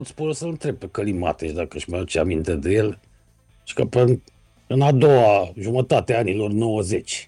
îți pot să-l întreb pe Călimateș dacă își mai aduce aminte de el și că în a doua jumătate a anilor 90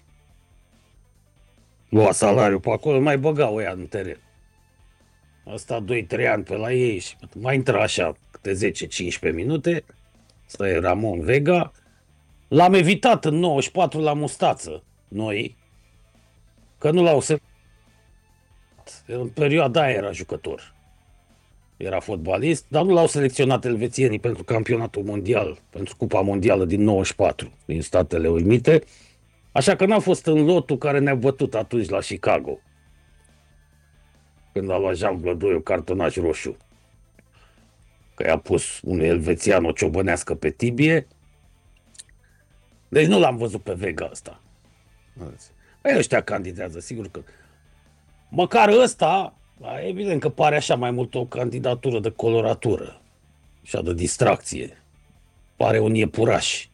lua salariu pe acolo, mai băgau ăia în teren. Asta 2-3 ani pe la ei și mai intra așa câte 10-15 minute. Asta e Ramon Vega. L-am evitat în 94 la Mustață, noi, că nu l-au semnat. În perioada aia era jucător. Era fotbalist, dar nu l-au selecționat elvețienii pentru campionatul mondial, pentru Cupa Mondială din 94 din Statele Unite, așa că n-a fost în lotul care ne-a bătut atunci la Chicago, când a luat Jean Blădoiu cartonaș roșu, că i-a pus un elvețian o ciobănească pe tibie. Deci nu l-am văzut pe Vega ăsta. Păi ăștia candidează, sigur că. Măcar ăsta, evident că pare așa mai mult o candidatură de coloratură, așa de distracție. Pare un iepuraș.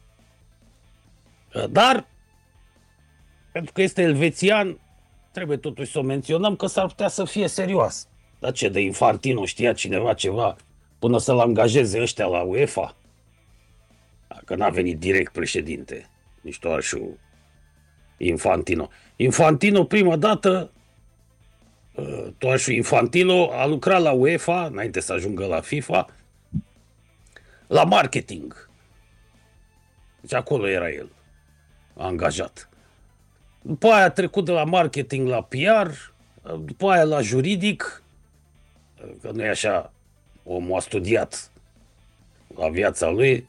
Dar, pentru că este elvețian, trebuie totuși să o menționăm că s-ar putea să fie serios. Dar ce, de Infantino știa cineva ceva până să-l angajeze ăștia la UEFA? Că n-a venit direct președinte, nici doar și Infantino. Infantino prima dată, Toașu Infantino a lucrat la UEFA, înainte să ajungă la FIFA, la marketing. Deci acolo era el, angajat. După aia a trecut de la marketing la PR, după aia la juridic, că nu e așa, omul a studiat la viața lui.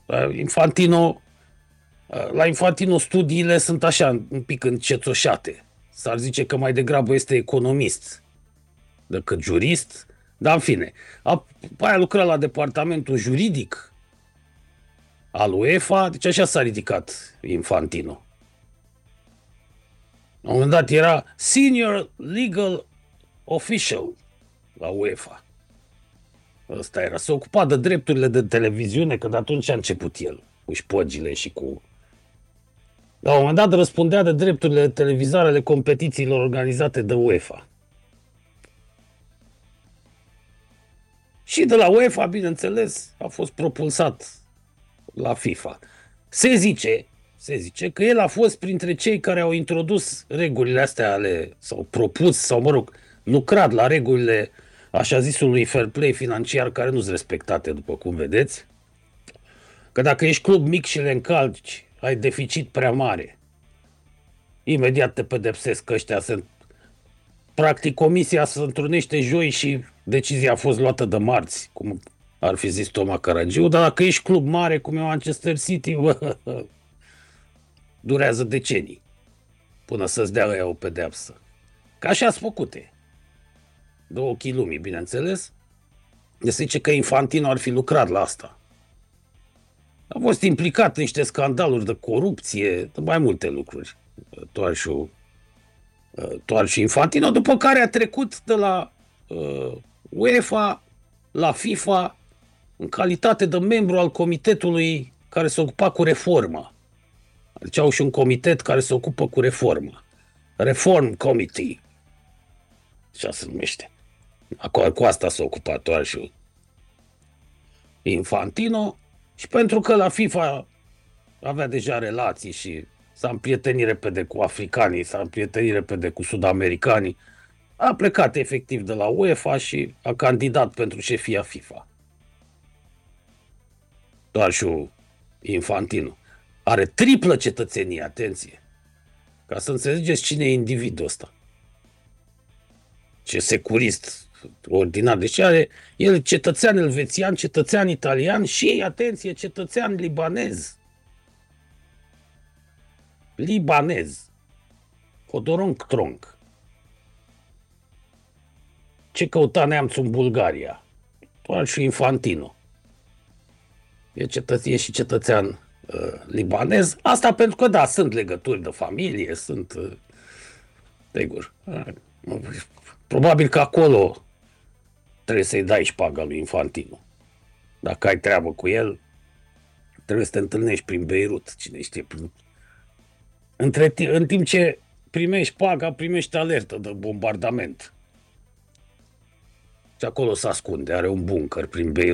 La Infantino studiile sunt așa, un pic încetoșate. S-ar zice că mai degrabă este economist decât jurist, dar în fine. După aia a lucrat la departamentul juridic al UEFA, deci așa s-a ridicat Infantino. La un moment dat era Senior Legal Official la UEFA. Ăsta era. Se ocupa de drepturile de televiziune, că de atunci a început el, cu șpăgile și cu. La un moment dat răspundea de drepturile de televizare ale competițiilor organizate de UEFA. Și de la UEFA, bineînțeles, a fost propulsat la FIFA. Se zice că el a fost printre cei care au introdus regulile astea sau propus, sau mă rog, lucrat la regulile așa zisului fair play financiar care nu sunt respectate, după cum vedeți. Că dacă ești club mic și le încalci, ai deficit prea mare. Imediat te pedepsesc că ăștia sunt. Practic, comisia se întrunește joi și decizia a fost luată de marți, cum ar fi zis Toma Caragiu, dar dacă ești club mare, cum e Manchester City, durează decenii până să-ți dea ăia o pedeapsă. Că așa ați făcute. De ochii lumii, bineînțeles. Se zice că Infantino ar fi lucrat la asta. A fost implicat în niște scandaluri de corupție, de mai multe lucruri. Toarșu Infantino, după care a trecut de la UEFA la FIFA în calitate de membru al comitetului care se ocupa cu reforma. Deci au și un comitet care se ocupă cu reforma. Reform Committee. Așa se numește. Acolo cu asta s-a ocupat Toarșu Infantino și pentru că la FIFA avea deja relații și s-a împrietenit repede cu africanii, s-a împrietenit repede cu sud-americanii, a plecat efectiv de la UEFA și a candidat pentru șefia FIFA. Doar și Infantino. Are triplă cetățenie, atenție. Ca să înțelegeți cine e individul ăsta. Ce securist ordinar. Deci are el cetățean elvețian, cetățean italian și, atenție, cetățean libanez. Libanez. Hodoronc Tronc. Ce căuta neamțul în Bulgaria? Doar și Infantino. E și cetățean libanez. Asta pentru că, da, sunt legături de familie, sunt, sigur, probabil că acolo trebuie să-i dai șpaga lui Infantino. Dacă ai treabă cu el, trebuie să te întâlnești prin Beirut, cine știe. În timp ce primești paga, primești alertă de bombardament. Și acolo se ascunde, are un bunker prin Beirut.